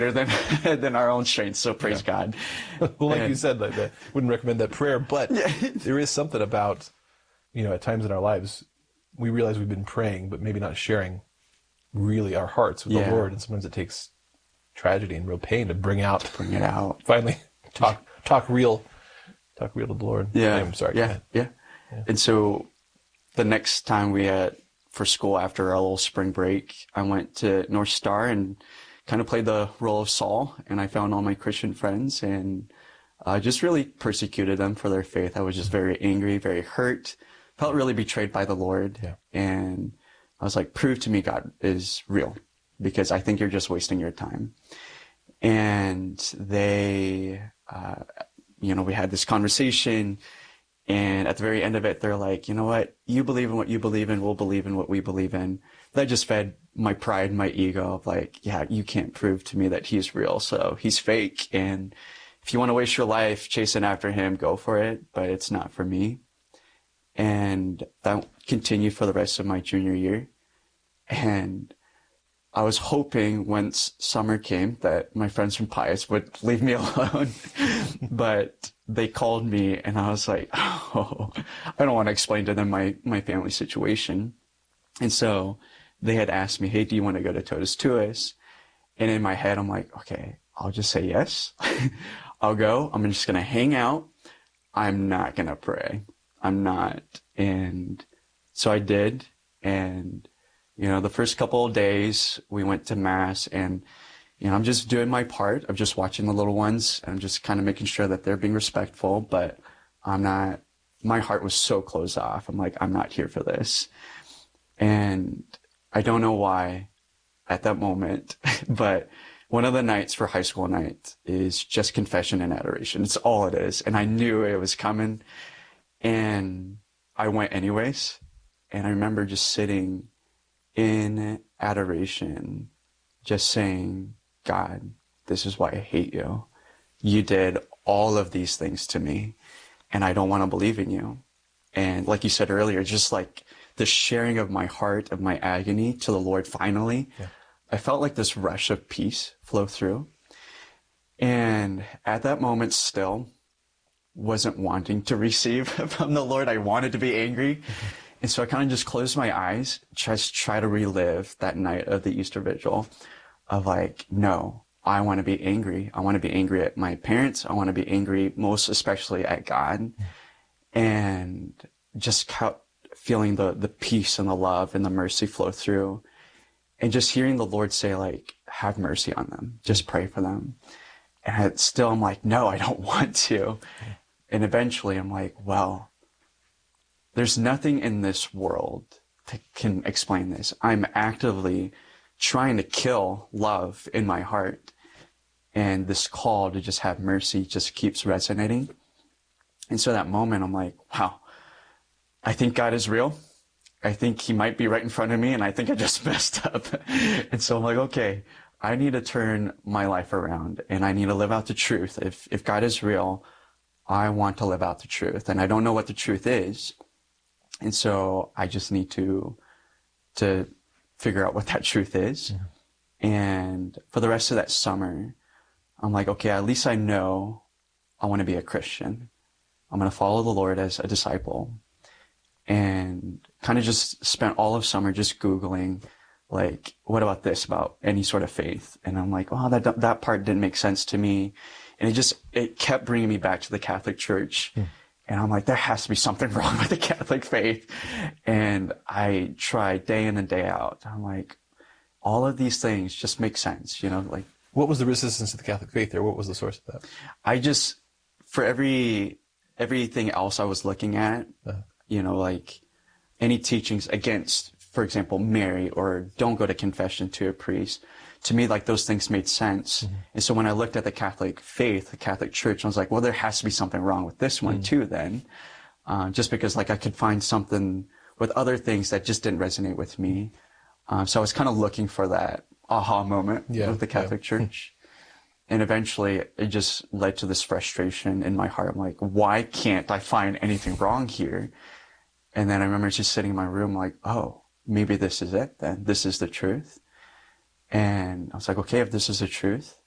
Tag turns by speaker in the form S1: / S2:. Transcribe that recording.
S1: than than our own strength. So praise God.
S2: Well, like you said, like that, wouldn't recommend that prayer, but there is something about, at times in our lives, we realize we've been praying, but maybe not sharing really our hearts with the Lord. And sometimes it takes tragedy and real pain to bring it out. Finally, talk real to the Lord.
S1: Yeah.
S2: I'm sorry.
S1: Yeah. And so the next time for school after our little spring break, I went to North Star and kind of played the role of Saul, and I found all my Christian friends and just really persecuted them for their faith. I was just very angry, very hurt, felt really betrayed by the Lord. Yeah. And I was like, prove to me God is real, because I think you're just wasting your time. And they, we had this conversation, and at the very end of it, they're like, you know what? You believe in what you believe in, we'll believe in what we believe in. That just fed my pride, my ego of like, yeah, you can't prove to me that he's real, so he's fake. And if you want to waste your life chasing after him, go for it, but it's not for me. And that continued for the rest of my junior year. And I was hoping once summer came that my friends from Pius would leave me alone. But they called me, and I was like, oh, I don't want to explain to them my family situation. And so they had asked me, hey, do you want to go to Totus Tuus? And in my head, I'm like, okay, I'll just say yes. I'll go. I'm just going to hang out. I'm not going to pray. I'm not. And so I did. And, the first couple of days we went to Mass, and, I'm just doing my part of just watching the little ones and just kind of making sure that they're being respectful, but my heart was so closed off. I'm like, I'm not here for this. And I don't know why at that moment, but one of the nights for high school night is just confession and adoration. It's all it is. And I knew it was coming, and I went anyways. And I remember just sitting in adoration, just saying, God, this is why I hate you. You did all of these things to me, and I don't want to believe in you. And like you said earlier, just like the sharing of my heart, of my agony to the Lord finally, I felt like this rush of peace flow through. And at that moment still wasn't wanting to receive from the Lord. I wanted to be angry. And so I kind of just closed my eyes, just try to relive that night of the Easter Vigil of like, no, I want to be angry. I want to be angry at my parents. I want to be angry most especially at God. And just feeling the peace and the love and the mercy flow through. And just hearing the Lord say, like, have mercy on them. Just pray for them. And I'm like, no, I don't want to. And eventually I'm like, well, there's nothing in this world that can explain this. I'm actively trying to kill love in my heart. And this call to just have mercy just keeps resonating. And so that moment, I'm like, wow, I think God is real. I think he might be right in front of me, and I think I just messed up. And so I'm like, okay, I need to turn my life around, and I need to live out the truth. If God is real, I want to live out the truth. And I don't know what the truth is. And so I just need to figure out what that truth is. And for the rest of that summer, I'm like, okay, at least I know I want to be a Christian. I'm going to follow the Lord as a disciple. And kind of just spent all of summer just Googling, like, what about this, about any sort of faith? And I'm like, oh, that part didn't make sense to me. And it kept bringing me back to the Catholic Church. And I'm like, there has to be something wrong with the Catholic faith. And I tried day in and day out. I'm like, all of these things just make sense, like.
S2: What was the resistance to the Catholic faith there? What was the source of that? For everything else I was looking at, like any teachings against, for example, Mary, or don't go to confession to a priest, to me, like, those things made sense. And so when I looked at the Catholic faith, the Catholic Church, I was like, well, there has to be something wrong with this one too then. Just because, like, I could find something with other things that just didn't resonate with me. So I was kind of looking for that aha moment with the Catholic Church. And eventually it just led to this frustration in my heart. I'm like, why can't I find anything wrong here? And then I remember just sitting in my room like, oh, maybe this is it then. This is the truth. And I was like, okay, if this is the truth,